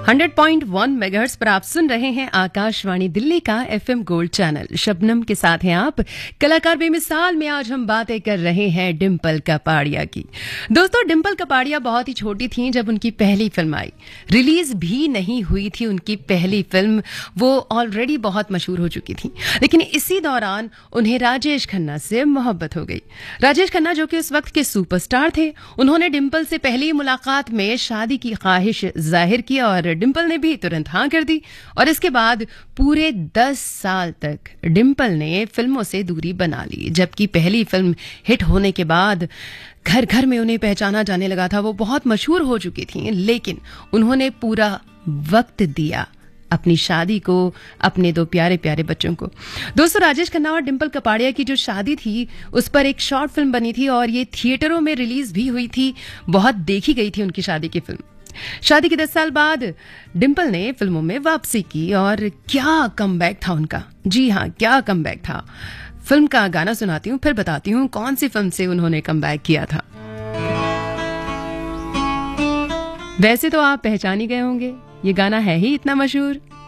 100.1 megahertz पर आप सुन रहे हैं आकाशवाणी दिल्ली का एफएम गोल्ड चैनल। शबनम के साथ हैं आप। कलाकार बेमिसाल में आज हम बातें कर रहे हैं डिंपल कपाड़िया की। दोस्तों, डिंपल कपाड़िया बहुत ही छोटी थी जब उनकी पहली फिल्म आई। रिलीज भी नहीं हुई थी उनकी पहली फिल्म, वो ऑलरेडी बहुत मशहूर हो चुकी थी। लेकिन इसी दौरान उन्हें राजेश खन्ना से मोहब्बत हो गई। राजेश खन्ना जो कि उस वक्त के सुपरस्टार थे, उन्होंने डिंपल से पहली मुलाकात में शादी की ख्वाहिश जाहिर की और डिंपल ने भी तुरंत हाँ कर दी। और इसके बाद पूरे 10 साल तक डिंपल ने फिल्मों से दूरी बना ली। जबकि पहली फिल्म हिट होने के बाद घर घर में उन्हें पहचाना जाने लगा था, वो बहुत मशहूर हो चुकी थी। लेकिन उन्होंने पूरा वक्त दिया अपनी शादी को, अपने 2 प्यारे प्यारे बच्चों को। दोस्तों, राजेश खन्ना और डिंपल कपाड़िया की जो शादी थी उस पर एक शॉर्ट फिल्म बनी थी और ये थिएटरों में रिलीज भी हुई थी। बहुत देखी गई थी उनकी शादी की फिल्म। शादी के 10 साल बाद डिंपल ने फिल्मों में वापसी की और क्या कमबैक था उनका। जी हाँ, क्या कमबैक था। फिल्म का गाना सुनाती हूँ, फिर बताती हूँ कौन सी फिल्म से उन्होंने कमबैक किया था। वैसे तो आप पहचान ही गए होंगे, ये गाना है ही इतना मशहूर।